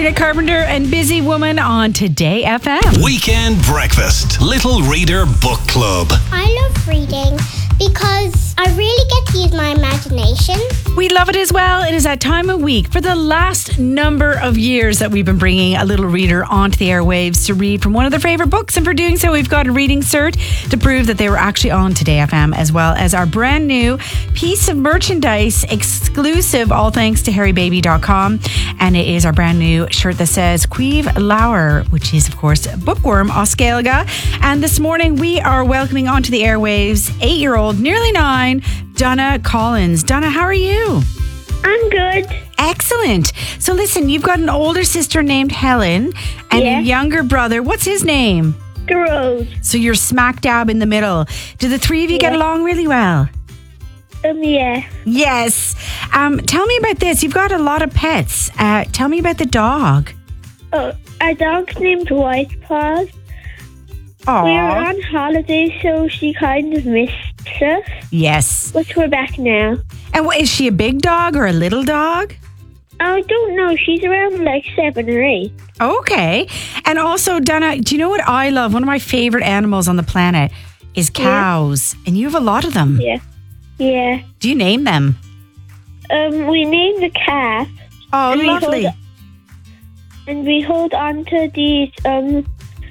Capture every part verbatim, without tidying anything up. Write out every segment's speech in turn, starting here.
Sabrina Carpenter and Busy Woman on Today F M. Weekend Breakfast. Little Reader Book Club. I love reading because I really get to use my imagination. We love it as well. It is that time of week for the last number of years that we've been bringing a little reader onto the airwaves to read from one of their favourite books. And for doing so, we've got a reading cert to prove that they were actually on Today F M, as well as our brand new piece of merchandise exclusive, all thanks to harry baby dot com. And it is our brand new shirt that says Cueve Lauer, which is, of course, Bookworm Oscailga. And this morning we are welcoming onto the airwaves eight-year-old, nearly nine, Donna Collins. Donna, how are you? I'm good. Excellent. So listen, you've got an older sister named Helen and Yeah. a younger brother. What's his name? Gross. So you're smack dab in the middle. Do the three of you get Yeah. along really well? Um, yeah. Yes. Um, tell me about this. You've got a lot of pets. Uh, tell me about the dog. Oh, our dog's named White Paws. We were Aww. on holiday, so she kind of missed us, Yes. but we're back now. And what, is she a big dog or a little dog? I don't know. She's around like seven or eight. Okay. And also, Donna, do you know what I love? One of my favorite animals on the planet is cows. And you have a lot of them. Yeah. Yeah. Do you name them? Um, we named the cat, Oh, And we lovely. hold- and we hold on to these um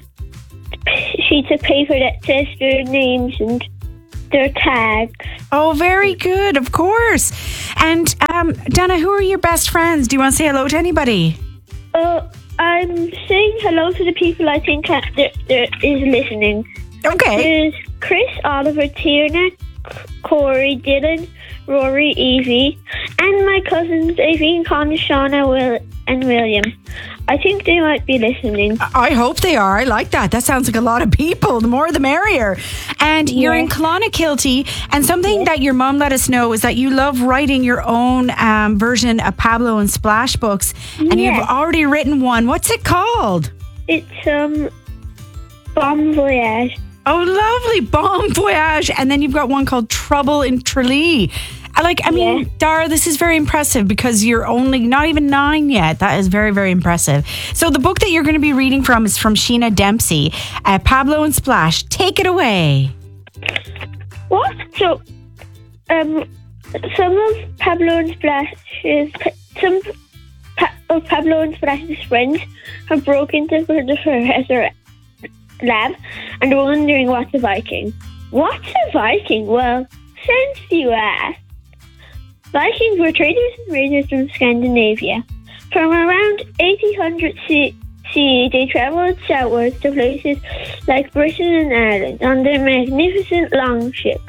sheets of paper that says their names and their tags. Oh, very good. Of course. And um, Donna, who are your best friends? Do you want to say hello to anybody? Uh, I'm saying hello to the people I think that there, there is listening. Okay. There's Chris, Oliver, Tierna, Corey, Dylan, Rory, Evie, and my cousins Evie, Connor, Shauna, Will, and William. I think they might be listening. I hope they are. I like that. That sounds like a lot of people. The more, the merrier. And you're Yeah. in Clonakilty. And something that your mum let us know is that you love writing your own um, version of Pablo and Splash books. And Yeah. you've already written one. What's it called? It's um, Bon Voyage. Oh, lovely. Bon Voyage. And then you've got one called Trouble in Tralee. I like, I mean, Yeah. Dara, this is very impressive because you're only not even nine yet. That is very, very impressive. So the book that you're going to be reading from is from Sheena Dempsey, uh, Pablo and Splash. Take it away. What? So, um, some of Pablo and Splash's some pa- of Pablo and Splash's friends have broken into the professor lab and are wondering what's a Viking. What's a Viking? Well, since you ask, Vikings were traders and raiders from Scandinavia. From around eighteen hundred C E, they travelled southwards to places like Britain and Ireland on their magnificent longships.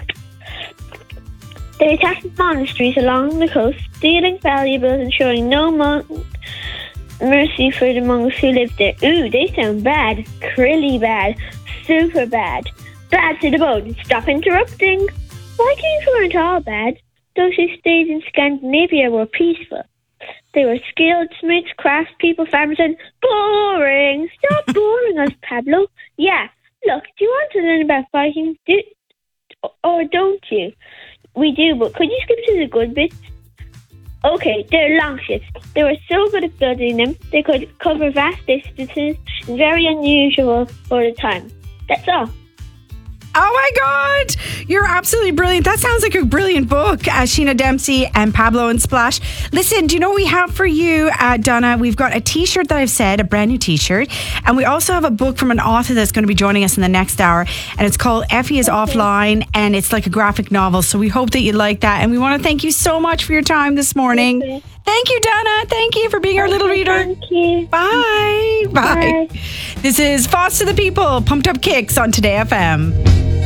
They attacked monasteries along the coast, stealing valuables and showing no mo- mercy for the monks who lived there. Ooh, they sound bad. Crilly bad. Super bad. Bad to the bone. Stop interrupting. Vikings weren't all bad. Those who stayed in Scandinavia were peaceful. They were skilled smiths, craftspeople, farmers, and boring. Stop boring us, Pablo. Yeah, look, do you want to learn about Vikings? Do, or don't you? We do, but could you skip to the good bits? Okay, they're longships. They were so good at building them, they could cover vast distances, and very unusual for the time. That's all. Oh my God, you're absolutely brilliant. That sounds like a brilliant book, uh, Sheena Dempsey and Pablo and Splash. Listen, do you know what we have for you, uh, Donna? We've got a t-shirt that I've said, a brand new t-shirt. And we also have a book from an author that's going to be joining us in the next hour. And it's called Effie is Offline. And it's like a graphic novel. So we hope that you like that. And we want to thank you so much for your time this morning. Okay. Thank you, Donna. Thank you for being our little reader. Thank you. Bye. Bye. Bye. This is Foster the People, Pumped Up Kicks on Today F M.